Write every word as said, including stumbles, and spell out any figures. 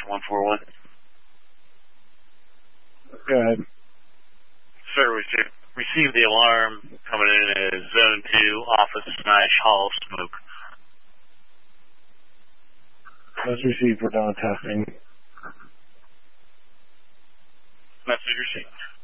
one four one. Go ahead. Sir, we received the alarm coming in as Zone two, office slash hall smoke. Let's receive for down testing. Message received.